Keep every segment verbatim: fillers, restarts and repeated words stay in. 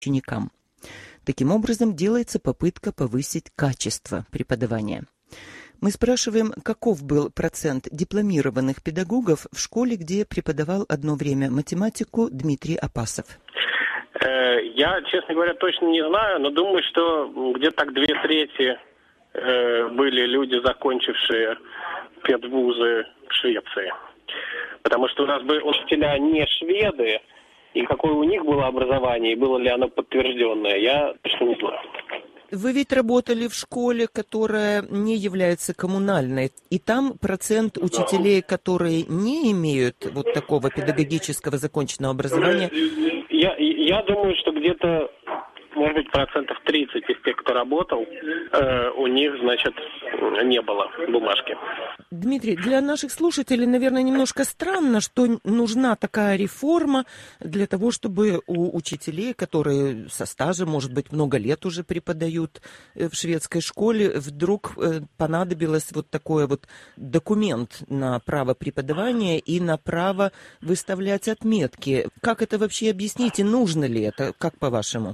ученикам. Таким образом, делается попытка повысить качество преподавания. Мы спрашиваем, каков был процент дипломированных педагогов в школе, где преподавал одно время математику Дмитрий Апасов. Я, честно говоря, точно не знаю, но думаю, что где-то так две трети были люди, закончившие педвузы в Швеции. Потому что у нас были учителя не шведы, и какое у них было образование, и было ли оно подтвержденное, я точно не знаю. Вы ведь работали в школе, которая не является коммунальной, и там процент учителей, которые не имеют вот такого педагогического законченного образования... Я, я думаю, что где-то, может быть, процентов тридцать из тех, кто работал, э, у них, значит, не было бумажки. Дмитрий, для наших слушателей, наверное, немножко странно, что нужна такая реформа для того, чтобы у учителей, которые со стажем, может быть, много лет уже преподают в шведской школе, вдруг понадобилось вот такой вот документ на право преподавания и на право выставлять отметки. Как это вообще объясните? Нужно ли это? Как по-вашему?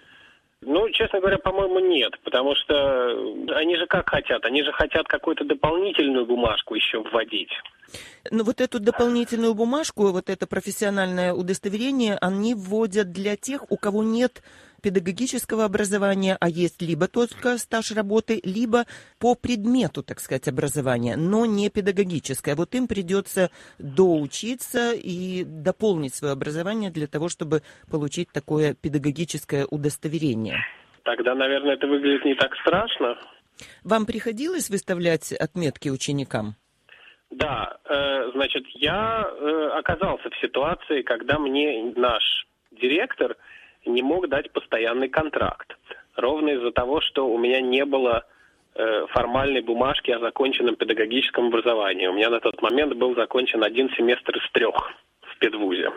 Ну, честно говоря, по-моему, нет, потому что они же как хотят? Они же хотят какую-то дополнительную бумажку еще вводить. Ну, вот эту дополнительную бумажку, вот это профессиональное удостоверение, они вводят для тех, у кого нет педагогического образования, а есть либо только стаж работы, либо по предмету, так сказать, образования, но не педагогическое. Вот им придется доучиться и дополнить свое образование для того, чтобы получить такое педагогическое удостоверение. Тогда, наверное, это выглядит не так страшно. Вам приходилось выставлять отметки ученикам? Да, э, значит, я э, оказался в ситуации, когда мне наш директор не мог дать постоянный контракт. Ровно из-за того, что у меня не было э, формальной бумажки о законченном педагогическом образовании. У меня на тот момент был закончен один семестр из трех в педвузе.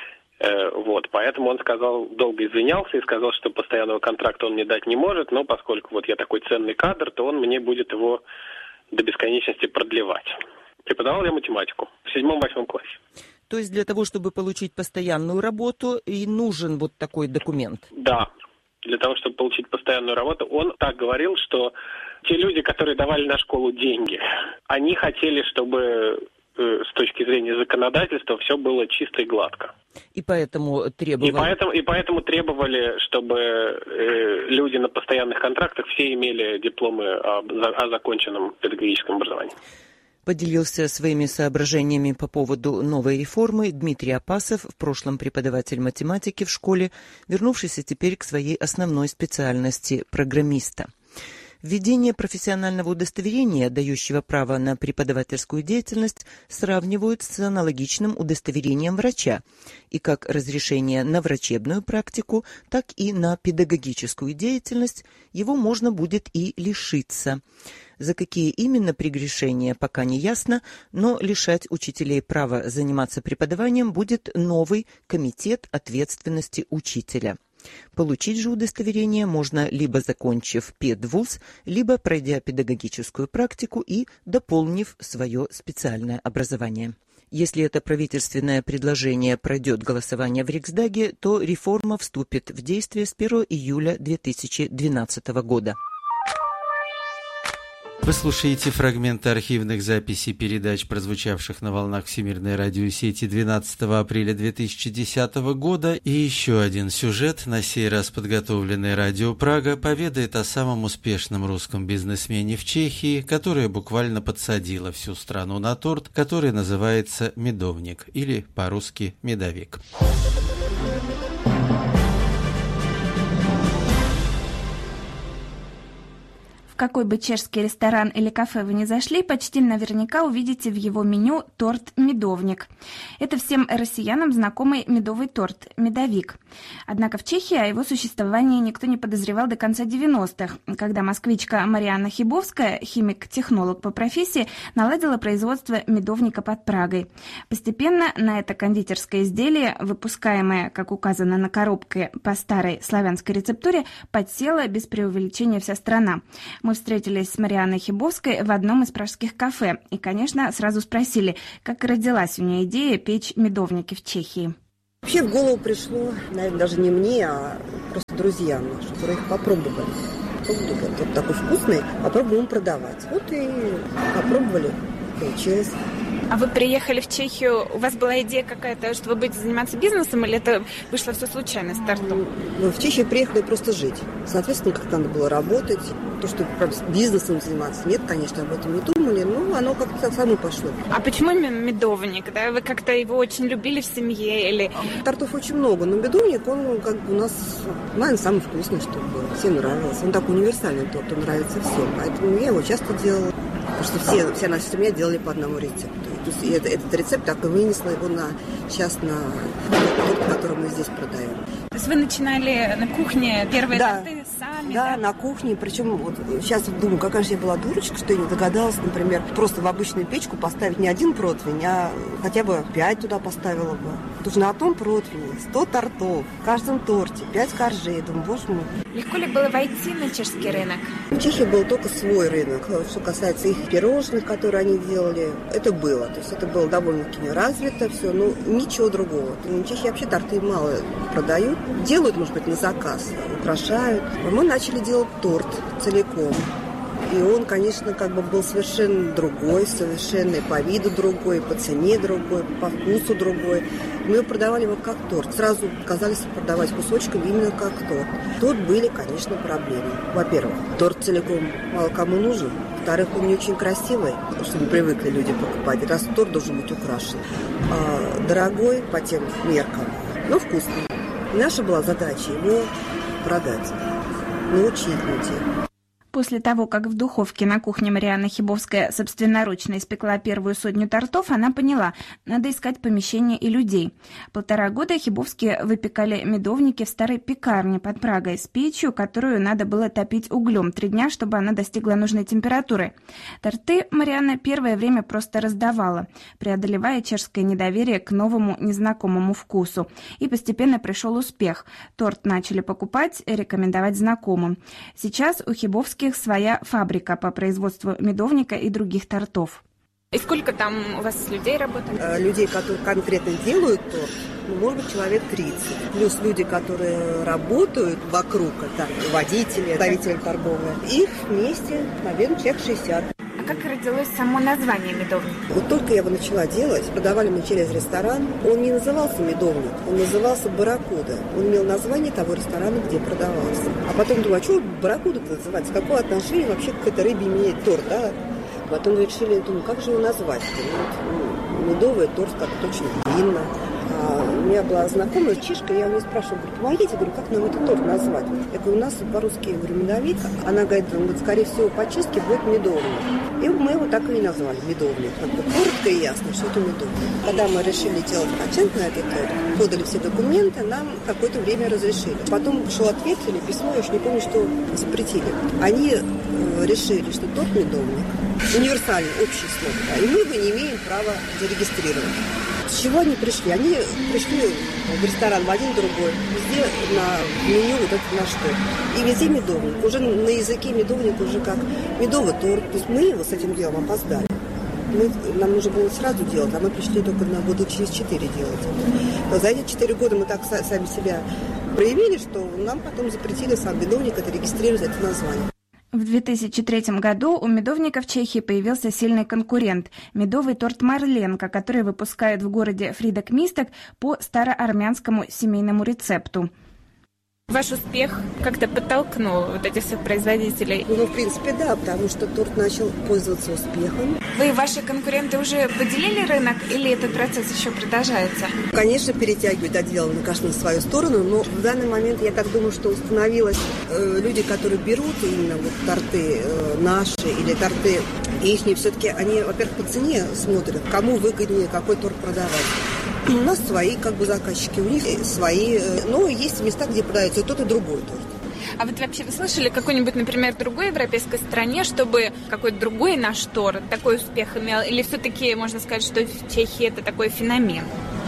Э, вот, поэтому он сказал, долго извинялся и сказал, что постоянного контракта он мне дать не может, но поскольку вот я такой ценный кадр, то он мне будет его до бесконечности продлевать. Преподавал я математику в седьмом-восьмом классе. То есть для того, чтобы получить постоянную работу, и нужен вот такой документ? Да. Для того, чтобы получить постоянную работу, он так говорил, что те люди, которые давали на школу деньги, они хотели, чтобы э, с точки зрения законодательства все было чисто и гладко. И поэтому требовали... И поэтому, и поэтому требовали, чтобы э, люди на постоянных контрактах все имели дипломы о, о законченном педагогическом образовании. Поделился своими соображениями по поводу новой реформы Дмитрий Апасов, в прошлом преподаватель математики в школе, вернувшийся теперь к своей основной специальности программиста. Введение профессионального удостоверения, дающего право на преподавательскую деятельность, сравнивают с аналогичным удостоверением врача, и как разрешение на врачебную практику, так и на педагогическую деятельность его можно будет и лишиться. За какие именно прегрешения, пока не ясно, но лишать учителей права заниматься преподаванием будет новый комитет ответственности учителя. Получить же удостоверение можно либо закончив педвуз, либо пройдя педагогическую практику и дополнив свое специальное образование. Если это правительственное предложение пройдет голосование в Риксдаге, то реформа вступит в действие с первого июля две тысячи двенадцатого года. Вы слушаете фрагменты архивных записей передач, прозвучавших на волнах Всемирной радиосети двенадцатого апреля две тысячи десятого года, и еще один сюжет, на сей раз подготовленный Радио Прага, поведает о самом успешном русском бизнесмене в Чехии, которая буквально подсадила всю страну на торт, который называется «медовник» или по-русски «медовик». В какой бы чешский ресторан или кафе вы ни зашли, почти наверняка увидите в его меню торт «медовник». Это всем россиянам знакомый медовый торт «медовик». Однако в Чехии о его существовании никто не подозревал до конца девяностых, когда москвичка Марианна Хибовская, химик-технолог по профессии, наладила производство медовника под Прагой. Постепенно на это кондитерское изделие, выпускаемое, как указано на коробке, по старой славянской рецептуре, подсела без преувеличения вся страна. Мы встретились с Марианной Хибовской в одном из пражских кафе и, конечно, сразу спросили, как родилась у нее идея печь медовники в Чехии. Вообще в голову пришло, наверное, даже не мне, а просто друзьям нашим, которые их попробовали. Попробовали, вот такой вкусный, попробуем продавать. Вот и попробовали, получилось. А вы приехали в Чехию, у вас была идея какая-то, что вы будете заниматься бизнесом, или это вышло все случайно, стартом? Мы в Чехию приехали просто жить. Соответственно, как надо было работать. То, что бизнесом заниматься, нет, конечно, об этом не думали, но оно как-то само пошло. А почему именно медовник? Да? Вы как-то его очень любили в семье? Или... Тортов очень много, но медовник, он как бы у нас, наверное, самый вкусный, что был. Всем нравился. Он такой универсальный торт, он нравится всем. Поэтому я его часто делала. Потому что все, вся наша семья делали по одному рецепту. То есть это, этот рецепт так и вынесла его на, сейчас на торт, который мы здесь продаем. То есть вы начинали на кухне первые да. торты сами? Да, да, на кухне. Причем вот сейчас думаю, какая же я была дурочка, что я не догадалась, например, просто в обычную печку поставить не один противень, а хотя бы пять туда поставила бы. Потому что на одном противне сто тортов, в каждом торте пять коржей. Думаю, боже мой. Легко ли было войти на чешский рынок? В Чехии был только свой рынок. Что касается их пирожных, которые они делали, это было. То есть это было довольно-таки развито все, но ничего другого. В Чехии вообще торты мало продают. Делают, может быть, на заказ, украшают. Мы начали делать торт целиком. И он, конечно, как бы был совершенно другой, совершенно по виду другой, по цене другой, по вкусу другой. Мы его продавали его как торт. Сразу отказались продавать кусочками именно как торт. Тут были, конечно, проблемы. Во-первых, торт целиком мало кому нужен. Во-вторых, он не очень красивый, чтобы привыкли люди покупать. Раз торт должен быть украшен. А дорогой по тем меркам, но вкусный. Наша была задача его продать, научить людей. После того, как в духовке на кухне Марианна Хибовская собственноручно испекла первую сотню тортов, она поняла, надо искать помещение и людей. Полтора года Хибовские выпекали медовники в старой пекарне под Прагой с печью, которую надо было топить углем три дня, чтобы она достигла нужной температуры. Торты Марианна первое время просто раздавала, преодолевая чешское недоверие к новому незнакомому вкусу. И постепенно пришел успех. Торт начали покупать, рекомендовать знакомым. Сейчас у Хибовских своя фабрика по производству медовника и других тортов. И сколько там у вас людей работает? Людей, которые конкретно делают торт, ну, может быть, человек тридцать. Плюс люди, которые работают вокруг, это водители, представители торговые. Их вместе, наверное, человек шестьдесят. А как родилось само название медовник? Вот только я его начала делать, продавали мы через ресторан. Он не назывался медовник, он назывался барракуда. Он имел название того ресторана, где продавался. А потом думаю, а что барракуда-то называется? Какое отношение вообще к этой рыбе имеет торт, да? Потом решили, думаю, как же его назвать? Ну, медовый торт, как-то очень длинно. А у меня была знакомая чешка, я у нее спрашиваю, говорю, помогите, говорю, как нам этот торт назвать? Я говорю, у нас по-русски, я говорю, медовик. Она говорит, ну, вот, скорее всего, по-чешски будет медовник. И мы его так и назвали, медовник. Как бы коротко и ясно, что это медовник. Когда мы решили делать патент на этот торт, подали все документы, нам какое-то время разрешили. Потом пришел ответ или письмо, я уж не помню, что запретили. Они э, решили, что торт медовник универсальный, общий слово, да, и мы его не имеем права зарегистрировать. С чего они пришли? Они пришли в ресторан в один, другой, везде на меню вот этот наш торт. И везде медовник. Уже на языке медовник уже как медовый торт. То есть мы его с этим делом опоздали. Мы, нам нужно было сразу делать, а мы пришли только на года через четыре делать. Но за эти четыре года мы так сами себя проявили, что нам потом запретили сам медовник это регистрировать, это название. В две тысячи третьем году у медовника в Чехии появился сильный конкурент – медовый торт «Марленка», который выпускают в городе Фридек Мистек по староармянскому семейному рецепту. Ваш успех как-то подтолкнул вот этих всех производителей? Ну, в принципе, да, потому что торт начал пользоваться успехом. Вы и ваши конкуренты уже поделили рынок или этот процесс еще продолжается? Конечно, перетягивают отдел, конечно, на свою сторону, но в данный момент, я так думаю, что установилось э, люди, которые берут именно вот торты э, наши или торты ихние, все-таки они, во-первых, по цене смотрят, кому выгоднее какой торт продавать. У нас свои как бы заказчики, у них свои, но есть места, где продается и тот, и другой торт. А вот вообще вы слышали какой-нибудь, например, другой европейской стране, чтобы какой-то другой наш торт такой успех имел? Или все-таки можно сказать, что в Чехии это такой феномен?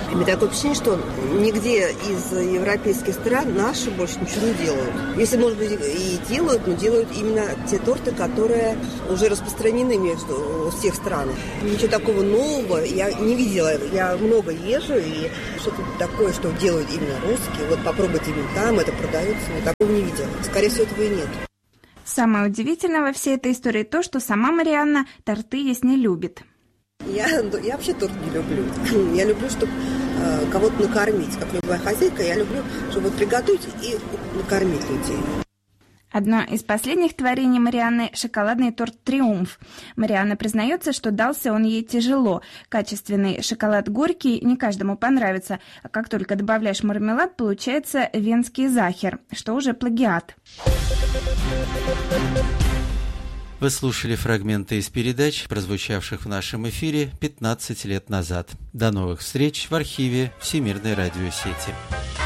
И мне такое впечатление, что нигде из европейских стран наши больше ничего не делают. Если, может быть, и делают, но делают именно те торты, которые уже распространены между всех стран. Ничего такого нового я не видела. Я много езжу, и что-то такое, что делают именно русские. Вот попробуйте именно там, это продается. Но такого не видела. Скорее всего, этого и нет. Самое удивительное во всей этой истории то, что сама Марианна торты есть не любит. Я, я вообще торт не люблю. Я люблю, чтобы э, кого-то накормить. Как любая хозяйка, я люблю, чтобы вот приготовить и накормить людей. Одно из последних творений Марианны – шоколадный торт «Триумф». Марианна признается, что дался он ей тяжело. Качественный шоколад горький не каждому понравится, а как только добавляешь мармелад, получается венский захер, что уже плагиат. Вы слушали фрагменты из передач, прозвучавших в нашем эфире пятнадцать лет назад. До новых встреч в архиве Всемирной радиосети.